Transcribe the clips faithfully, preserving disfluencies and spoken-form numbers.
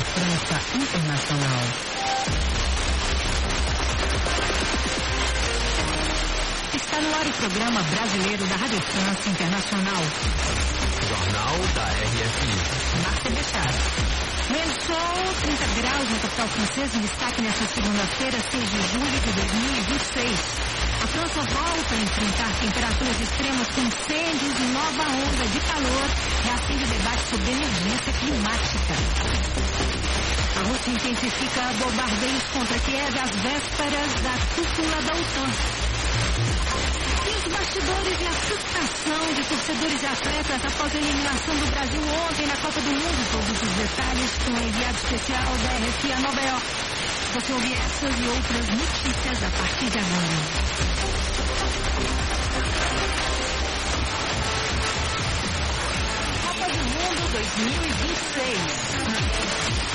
França Internacional. Está no ar o programa brasileiro da Rádio França Internacional. Jornal da R F I. Marta Bechara. Sol, trinta graus na capital francesa, em destaque nesta segunda-feira, seis de julho de dois mil e vinte e seis. A França volta a enfrentar temperaturas extremas com incêndios e nova onda de calor, reacende o debate sobre emergência climática. A Rússia intensifica bombardeios contra Kiev às vésperas da cúpula da OTAN. E os bastidores e a frustração de torcedores e atletas após a eliminação do Brasil ontem na Copa do Mundo. Todos os detalhes com o enviado especial da R F I a Nova York. Você ouve essas e outras notícias a partir de agora. Copa do Mundo dois mil e vinte e seis.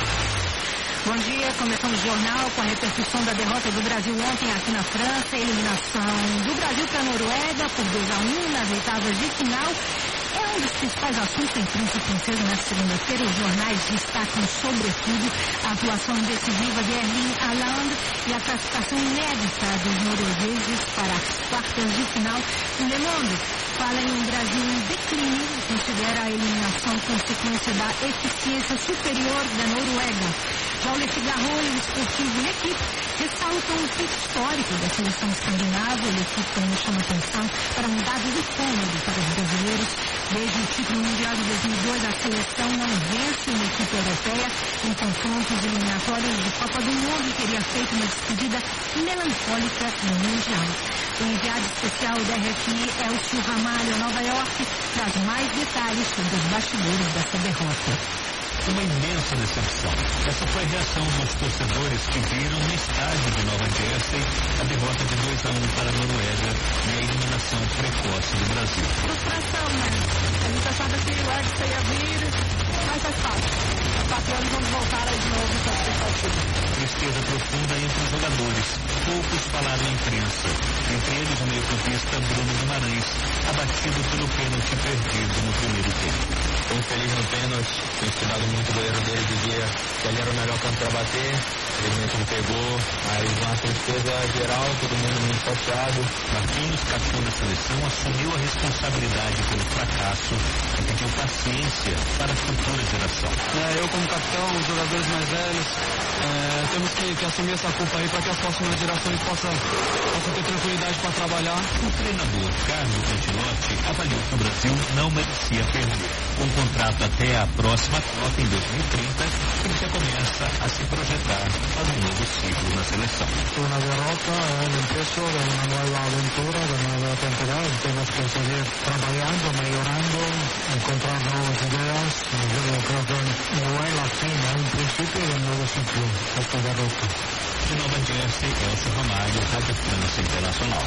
Bom dia, começamos o jornal com a repercussão da derrota do Brasil ontem aqui na França, a eliminação do Brasil para a Noruega por dois a um nas oitavas de final. É um dos principais assuntos em França e Princesa nesta segunda-feira. Os jornais destacam sobretudo a atuação decisiva de Erling Haaland e a classificação inédita dos noruegueses para as quartas de final. O Le Monde fala em um Brasil em declínio e considera a eliminação consequência da eficiência superior da Noruega. Já o Le Figaro e o esportivo L'Equipe ressaltam o feito histórico da seleção escandinava. O L'Equipe também chama atenção para um dado incômodo para os brasileiros. Desde o título mundial de dois mil e dois, a seleção não vence uma equipe europeia em confrontos eliminatórios de Copa do Mundo e teria feito uma despedida melancólica no Mundial. O enviado especial da R F I é o Tio Ramalho, Nova York, traz mais detalhes sobre os bastidores dessa derrota. Uma imensa decepção. Essa foi a reação dos torcedores que viram no estádio de Nova Jersey a derrota de dois a um para a Noruega e a eliminação precoce do Brasil. Frustração, né? A gente achava que o Hexa ia vir, mas faz parte. Há quatro anos vamos voltar aí de novo para a expectativa. Tristeza profunda entre os jogadores. Poucos falaram à imprensa. Entre eles o meio-campista Bruno Guimarães, abatido pelo pênalti perdido no primeiro tempo. Foi infeliz no pênalti, tem estudado muito o goleiro dele, dizia que ali era o melhor canto para bater, infelizmente ele pegou, mas uma tristeza geral, todo mundo muito chateado. Marquinhos, capitão da seleção, assumiu a responsabilidade pelo fracasso e pediu paciência para a futura geração. É, eu como capitão, os jogadores mais velhos, é, temos que, que assumir essa culpa aí para que as próximas gerações possam, possam ter tranquilidade para trabalhar. O treinador Carlo Ancelotti avaliou que o Brasil não merecia perder. Com contrato até a próxima Copa em dois mil e trinta, ele já começa a se projetar para um novo ciclo na seleção. Una derrota é o empiezo de uma nova aventura, de uma nova temporada. Temos que seguir trabalhando, melhorando, encontrar novas ideias. Eu creo que não é a fim, é um princípio de um novo ciclo, esta derrota. De Nova Jersey, Elcio Ramalho, Rádio França Internacional.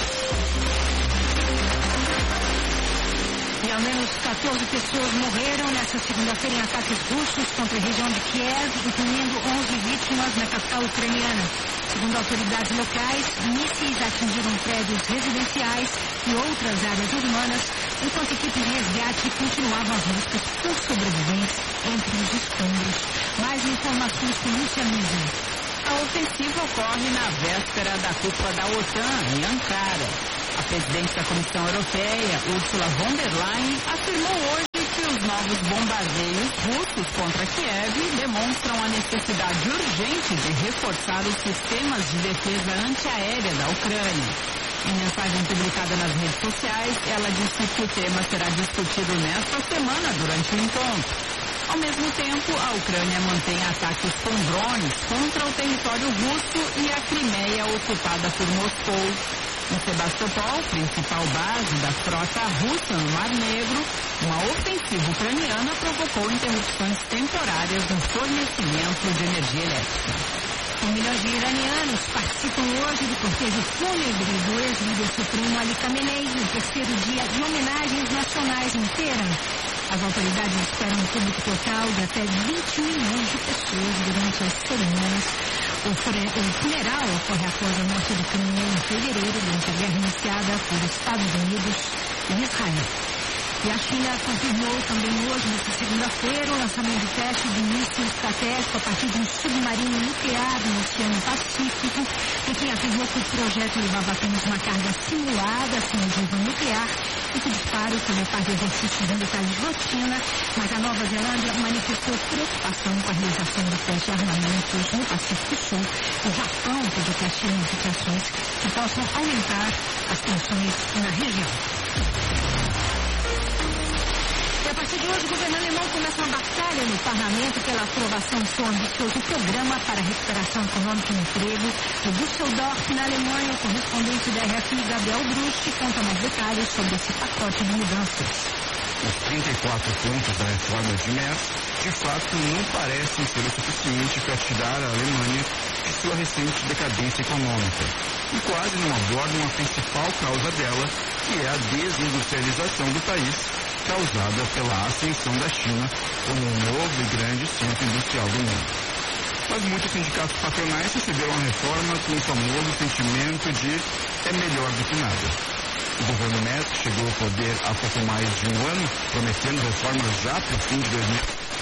E ao menos quatorze pessoas morreram nesta segunda-feira em ataques russos contra a região de Kiev, incluindo onze vítimas na capital ucraniana. Segundo autoridades locais, mísseis atingiram prédios residenciais e outras áreas urbanas, enquanto equipes de resgate continuavam as buscas por sobreviventes entre os escombros. Mais informações com Lúcia Misa. A ofensiva ocorre na véspera da cúpula da OTAN, em Ankara. A presidente da Comissão Europeia, Ursula von der Leyen, afirmou hoje que os novos bombardeios russos contra Kiev demonstram a necessidade urgente de reforçar os sistemas de defesa antiaérea da Ucrânia. Em mensagem publicada nas redes sociais, ela disse que o tema será discutido nesta semana durante o encontro. Ao mesmo tempo, a Ucrânia mantém ataques com drones contra o território russo e a Crimeia ocupada por Moscou. Em Sebastopol, principal base da frota russa no Mar Negro, uma ofensiva ucraniana provocou interrupções temporárias no fornecimento de energia elétrica. Um milhão de iranianos participam hoje do cortejo fúnebre do ex-líder supremo Ali Khamenei, no terceiro dia de homenagens nacionais em Teherã. As autoridades esperam um público total de até vinte milhões de pessoas durante as cerimônias. O funeral ocorre após a morte do Khamenei em fevereiro, durante a guerra iniciada por Estados Unidos e Israel. E a China confirmou também hoje, nesta segunda-feira, o lançamento de teste de míssil estratégico a partir de um submarino nuclear no Oceano Pacífico. Pequim afirmou que o projeto levava apenas uma carga simulada, assim, de nuclear, e que o disparo fazia parte de exercícios ambientais de rotina, mas a Nova Zelândia manifestou preocupação com a realização do teste de armamentos no Pacífico Sul. O Japão pediu que a China indique ações que possam aumentar as tensões na região. E a partir de hoje, o governo alemão começa uma batalha no parlamento pela aprovação do seu ambicioso programa para a recuperação econômica e emprego. No Düsseldorf, na Alemanha, o correspondente da R F I, Gabriel Bruch, conta mais detalhes sobre esse pacote de mudanças. Os trinta e quatro pontos da reforma de Merz, de fato, não parecem ser o suficiente para tirar a Alemanha de sua recente decadência econômica. E quase não abordam a principal causa dela, que é a desindustrialização do país, causada pela ascensão da China como um novo e grande centro industrial do mundo. Mas muitos sindicatos patronais receberam a reforma com o famoso sentimento de é melhor do que nada. O governo Merz chegou ao poder há pouco mais de um ano, prometendo reformas já para o fim de dois mil.